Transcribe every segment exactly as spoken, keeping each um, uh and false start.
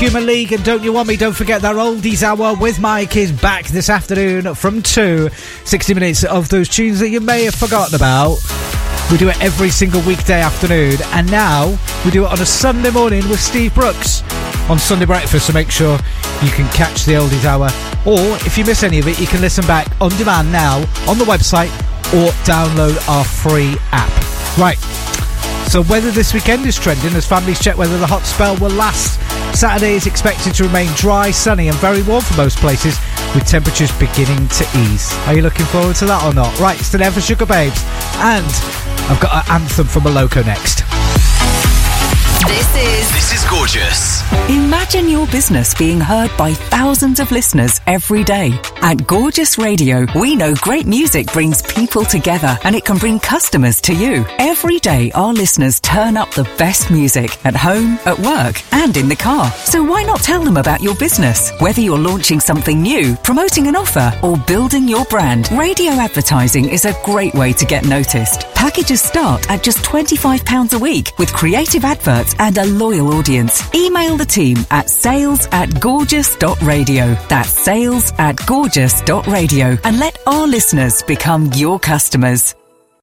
Human League and Don't You Want Me, don't forget that Oldies Hour with Mike is back this afternoon from two. sixty minutes of those tunes that you may have forgotten about. We do it every single weekday afternoon, and now we do it on a Sunday morning with Steve Brooks on Sunday Breakfast, so make sure you can catch the Oldies Hour, or if you miss any of it, you can listen back on demand now on the website or download our free app. Right, so weather this weekend is trending as families check whether the hot spell will last. Saturday is expected to remain dry, sunny and very warm for most places, with temperatures beginning to ease. Are you looking forward to that or not? Right, it's the Never Sugar Babes, and I've got an anthem from Moloko next. This is... This is gorgeous. Imagine your business being heard by thousands of listeners every day. At Gorgeous Radio, we know great music brings people together and it can bring customers to you. Every day, our listeners turn up the best music at home, at work and in the car. So why not tell them about your business? Whether you're launching something new, promoting an offer or building your brand, radio advertising is a great way to get noticed. Packages start at just twenty-five pounds a week with creative adverts and a loyal audience. Email the team at sales at gorgeous dot radio. That's sales at gorgeous dot radio and let our listeners become your customers.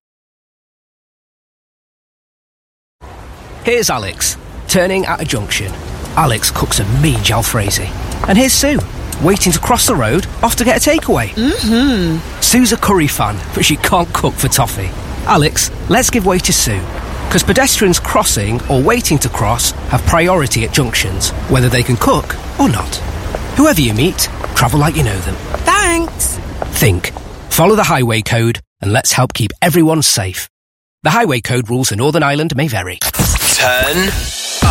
Here's Alex, turning at a junction. Alex cooks a mean jalfrezi. And here's Sue, waiting to cross the road, off to get a takeaway. Mm-hmm. Sue's a curry fan, but she can't cook for toffee. Alex, let's give way to Sue. Because pedestrians crossing or waiting to cross have priority at junctions, whether they can cook or not. Whoever you meet, travel like you know them. Thanks. Think. Follow the highway code and let's help keep everyone safe. The highway code rules for Northern Ireland may vary. Turn